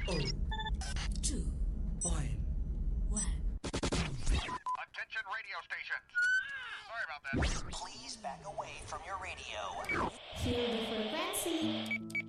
two, one. Attention radio stations. Sorry about that. Please back away from your radio. Feel the frequency.